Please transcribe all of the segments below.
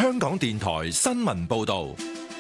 香港電台新聞報道。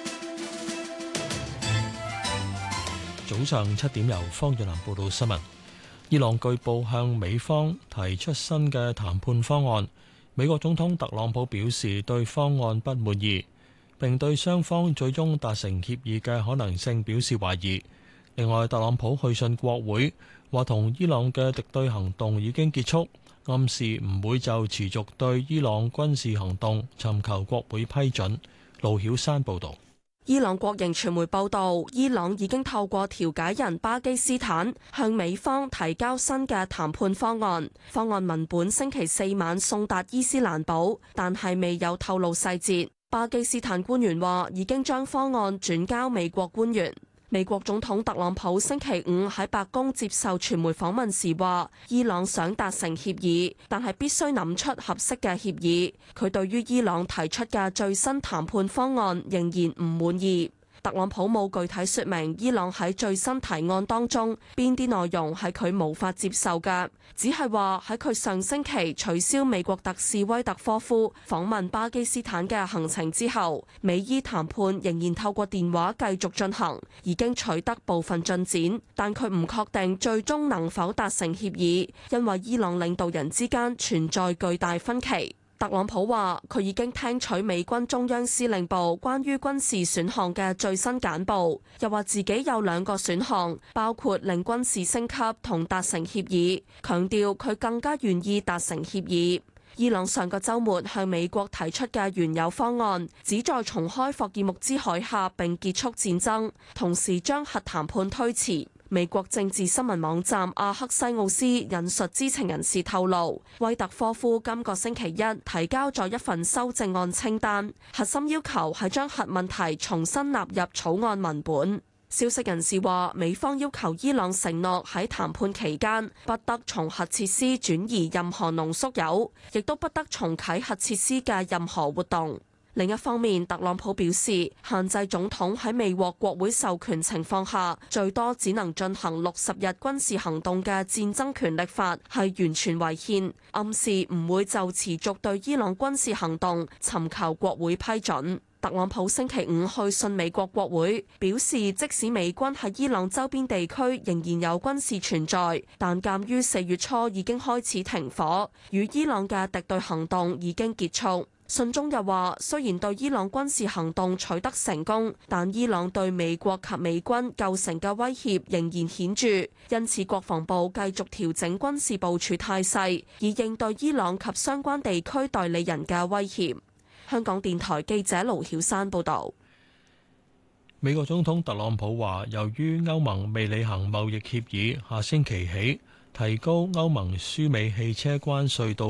早上7點，由方若南報道新聞。伊朗據報向美方提出新嘅談判方案，美國總統特朗普表示對方案不滿意，並對雙方最終達成協議嘅可能性表示懷疑。另外，特朗普去信國會，話同伊朗嘅敵對行動已經結束，暗示唔會就持續對伊朗軍事行動尋求國會批准。盧曉山報導。 伊朗國營傳媒報導，伊朗已經透過調解人巴基斯坦向美方提交新嘅談判方案。方案文本星期四晚送達伊斯蘭堡，但係未有透露細節。巴基斯坦官員話已經將方案轉交美國官員。美國總統特朗普星期五喺白宮接受傳媒訪問時話，伊朗想達成協議，但係必須諗出合適嘅協議。佢對於伊朗提出嘅最新談判方案仍然唔滿意。特朗普冇具體說明伊朗喺最新提案當中邊啲內容係佢無法接受嘅，只係話喺佢上星期取消美國特使威特科夫訪問巴基斯坦嘅行程之後，美伊談判仍然透過電話繼續進行，已經取得部分進展，但佢唔確定最終能否達成協議，因為伊朗領導人之間存在巨大分歧。特朗普話佢已經聽取美軍中央司令部關於軍事選項嘅最新簡報，又話自己有2個選項，包括令軍事升級同達成協議，強調佢更加願意達成協議。伊朗上個週末向美國提出嘅原有方案，旨在重開霍爾木茲海峽並結束戰爭，同時將核談判推遲。美國政治新聞網站阿克西奧斯引述知情人士透露，威特科夫今個星期一提交咗一份修正案清單，核心要求係將核問題重新納入草案文本。消息人士話，美方要求伊朗承諾喺談判期間不得從核設施轉移任何濃縮鈾，亦都不得重啟核設施嘅任何活動。另一方面，特朗普表示，限制總統喺未獲國會授權情況下，最多只能進行60日軍事行動嘅戰爭權力法係完全違憲，暗示唔會就持續對伊朗軍事行動尋求國會批准。特朗普星期五去信美國國會，表示即使美軍喺伊朗周邊地區仍然有軍事存在，但鑑於4月初已經開始停火，與伊朗嘅敵對行動已經結束。信中又話，雖然對伊朗軍事行動取得成功，但伊朗對美國及美軍構成嘅威脅仍然顯著，因此國防部繼續調整軍事部署態勢，以應對伊朗及相關地區代理人嘅威脅。香港電台記者盧曉山報導。 美國總統特朗普話，由於歐盟未履行貿易協議，下星期起提高歐盟輸美汽車關稅到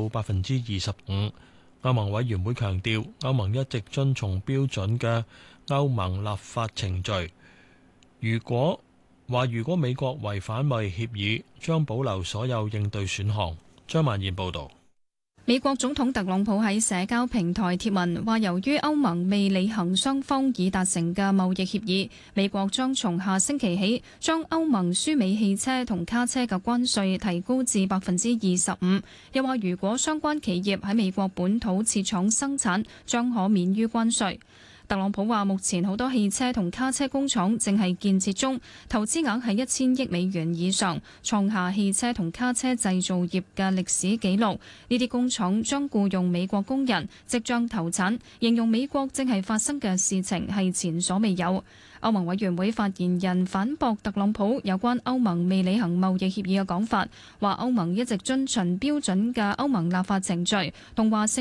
25%。歐盟委員會強調，歐盟一直遵從標準嘅歐盟立法程序。如果美國違反貿易協議，將保留所有應對選項。張曼燕報導。 美國總統特朗普喺社交平台貼文話，由於歐盟未履行雙方已達成嘅貿易協議，美國將從下星期起將歐盟輸美汽車同卡車嘅關稅提高至25%。又話如果相關企業喺美國本土設廠生產，將可免於關稅。特朗普話：目前好多汽車同卡車工廠正係建設中，投資額係1000億美元以上，創下汽車同卡車製造業嘅歷史紀錄。呢啲工廠將僱用美國工人，即將投產，形容美國正係發生嘅事情係前所未有。歐盟委員會發言人反駁特朗普有關歐盟未履行貿易協議嘅講法，話歐盟一直遵循標準嘅歐盟立法程序，同華盛